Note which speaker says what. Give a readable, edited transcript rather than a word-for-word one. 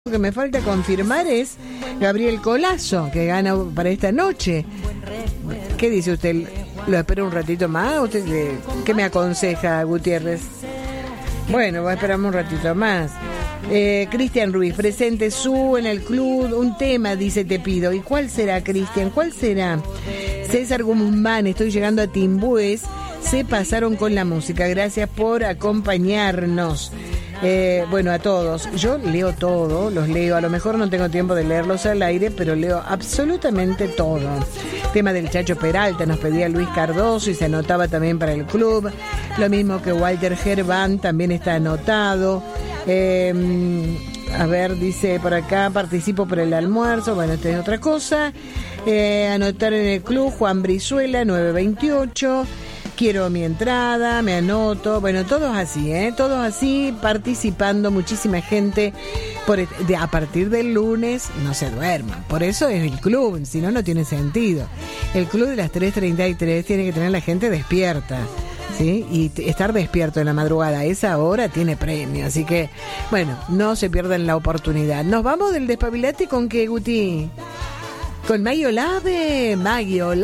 Speaker 1: Lo que me falta confirmar es Gabriel Colazo, que gana para esta noche. ¿Qué dice usted? ¿Lo espera un ratito más? ¿Usted qué me aconseja, Gutiérrez? Bueno, va a esperar un ratito más. Cristian Ruiz, presente su en el club, un tema, dice, te pido. ¿Y cuál será, Cristian? ¿Cuál será? César Guzmán, estoy llegando a Timbues, se pasaron con la música. Gracias por acompañarnos. Bueno, a todos. Yo leo todo, los leo. A lo mejor no tengo tiempo de leerlos al aire, pero leo absolutamente todo. Tema del Chacho Peralta, nos pedía Luis Cardoso y se anotaba también para el club. Lo mismo que Walter Gerván, también está anotado. A ver, dice por acá, participo por el almuerzo. Bueno, esta es otra cosa. Anotar en el club, Juan Brizuela, 928. Quiero mi entrada, me anoto. Bueno, todos así, todos así, participando, muchísima gente. A partir del lunes no se duerman. Por eso es el club, si no, no tiene sentido. El club de las 3:33 tiene que tener la gente despierta, ¿sí? Y estar despierto en la madrugada a esa hora tiene premio. Así que, bueno, no se pierdan la oportunidad. Nos vamos del Despabilate con qué, Guti. Con Maggie Olave.